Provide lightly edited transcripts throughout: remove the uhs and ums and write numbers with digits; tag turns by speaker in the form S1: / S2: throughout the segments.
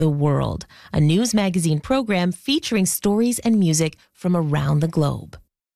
S1: The World, a news magazine program featuring stories and music from around the globe.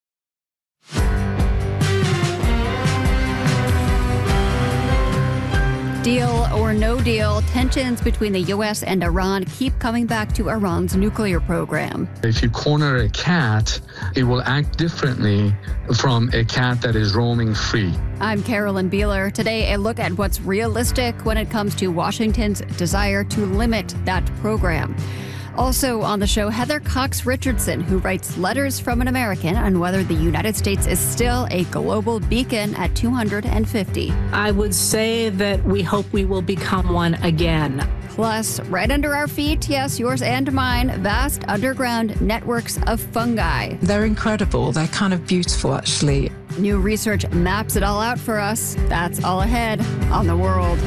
S2: Deal or no deal, tensions between the U.S. and Iran keep coming back to Iran's nuclear program.
S3: If you corner a cat, it will act differently from a cat that is roaming free.
S2: I'm Carolyn Beeler. Today, a look at what's realistic when it comes to Washington's desire to limit that program. Also on the show, Heather Cox Richardson, who writes Letters from an American on whether the United States is still a global beacon at 250.
S4: I would say that we hope we will become one again.
S2: Plus, right under our feet, yes, yours and mine, vast underground networks of fungi.
S5: They're incredible. They're kind of beautiful, actually.
S2: New research maps it all out for us. That's all ahead on The World.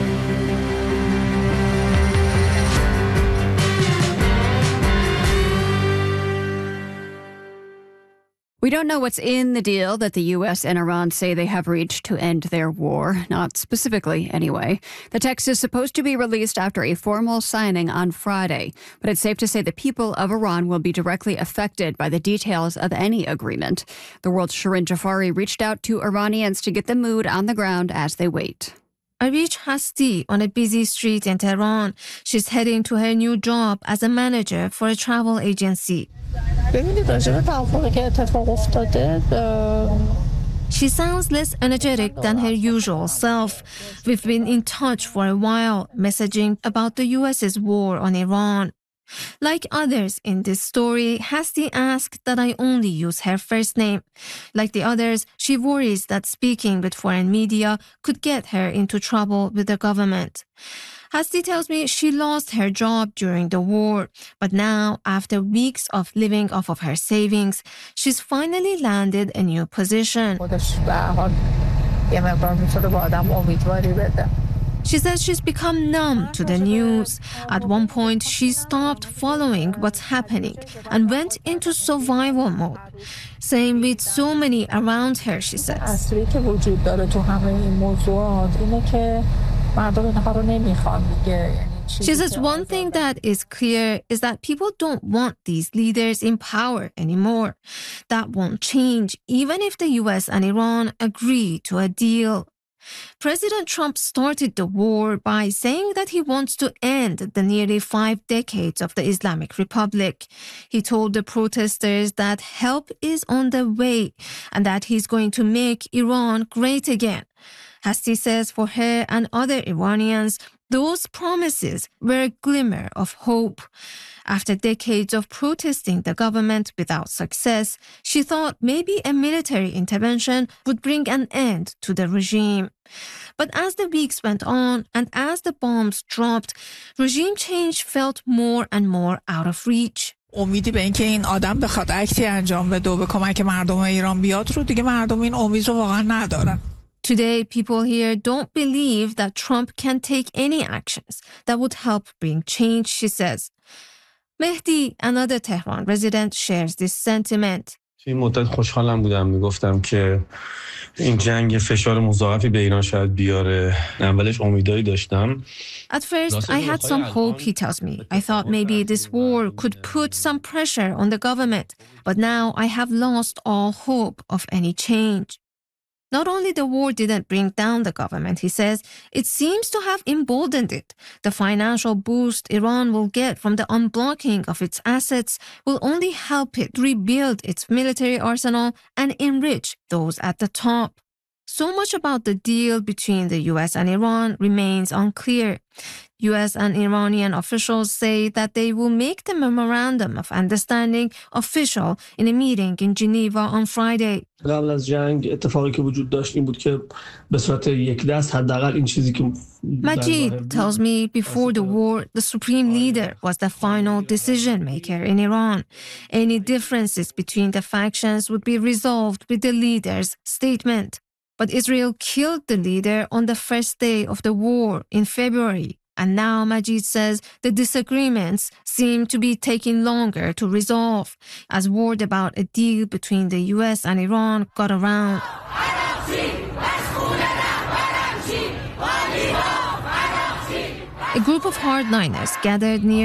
S2: We don't know what's in the deal that the U.S. and Iran say they have reached to end their war, not specifically anyway. The text is supposed to be released after a formal signing on Friday, but it's safe to say the people of Iran will be directly affected by the details of any agreement. The World's Shirin Jafari reached out to Iranians to get the mood on the ground as they wait.
S6: I reach Hasti on a busy street in Tehran. She's heading to her new job as a manager for a travel agency. She sounds less energetic than her usual self. We've been in touch for a while, messaging about the U.S.'s war on Iran. Like others in this story, Hasti asked that I only use her first name. Like the others, she worries that speaking with foreign media could get her into trouble with the government. Hasti tells me she lost her job during the war, but now, after weeks of living off of her savings, she's finally landed a new position. She says she's become numb to the news. At one point, she stopped following what's happening and went into survival mode. Same with so many around her, she says. She says one thing that is clear is that people don't want these leaders in power anymore. That won't change even if the US and Iran agree to a deal. President Trump started the war by saying that he wants to end the nearly 5 decades of the Islamic Republic. He told the protesters that help is on the way and that he's going to make Iran great again. Hasti says for her and other Iranians, those promises were a glimmer of hope. After decades of protesting the government without success, she thought maybe a military intervention would bring an end to the regime. But as the weeks went on and as the bombs dropped, regime change felt more and more out of reach.
S7: امیدی به اینکه این آدم بخواد اکتی انجام بده و به کمک مردم ایران بیاد رو دیگه مردم این امید رو واقعا ندارن.
S6: Today, people here don't believe that Trump can take any actions that would help bring change, she says. Mehdi, another Tehran resident, shares this sentiment.
S8: این مدت خوشحالم بودم میگفتم که این جنگ فشار مضاعفی به ایران شاید بیاره. اولش امیدایی داشتم.
S6: At first, I had some hope, he tells me. I thought maybe this war could put some pressure on the government. But now I have lost all hope of any change. Not only the war didn't bring down the government, he says, it seems to have emboldened it. The financial boost Iran will get from the unblocking of its assets will only help it rebuild its military arsenal and enrich those at the top. So much about the deal between the US and Iran remains unclear. US and Iranian officials say that they will make the memorandum of understanding official in a meeting in Geneva on Friday.
S9: قبل از جنگ اتفاقی که وجود داشت این بود که به صورت یک دست حداقل این چیزی که
S6: Majid tells me before the war, the supreme leader was the final decision maker in Iran. Any differences between the factions would be resolved with the leader's statement. But Israel killed the leader on the first day of the war in February. And now, Majid says, the disagreements seem to be taking longer to resolve, as word about a deal between the US and Iran got around. A group of hardliners gathered near